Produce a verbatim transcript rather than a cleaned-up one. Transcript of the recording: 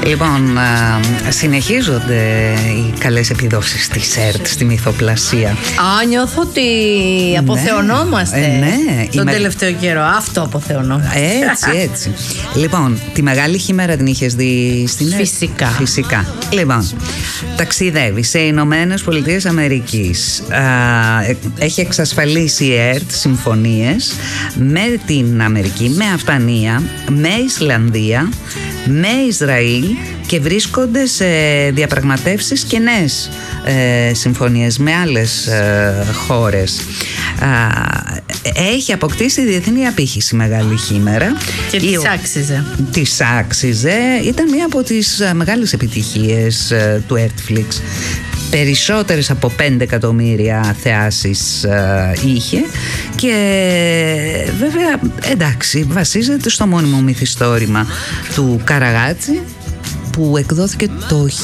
Λοιπόν, α, συνεχίζονται οι καλές επιδόσεις της ΕΡΤ στη μυθοπλασία. Α, νιώθω ότι αποθεωνόμαστε. Ναι, ναι, τον με... τελευταίο καιρό. Αυτό αποθεωνόμαστε. Έτσι, έτσι. Λοιπόν, τη Μεγάλη Χήμερα την είχες δει στην ΕΡΤ? Φυσικά. Φυσικά. Λοιπόν, ταξιδεύει σε Ηνωμένες Πολιτείες Αμερικής. Α, έχει εξασφαλίσει η ΕΡΤ συμφωνίες με την Αμερική, με Αφγανία, με Ισλανδία, με Ισραήλ και βρίσκονται σε διαπραγματεύσεις και νέες ε, συμφωνίες με άλλες ε, χώρες. Α, έχει αποκτήσει διεθνή απήχηση Μεγάλη Χήμερα. Και της άξιζε. Της άξιζε. Ήταν μία από τις μεγάλες επιτυχίες ε, του Netflix. Περισσότερες από πέντε εκατομμύρια θεάσεις ε, είχε και βέβαια εντάξει βασίζεται στο μόνιμο μυθιστόρημα του Καραγάτζη που εκδόθηκε το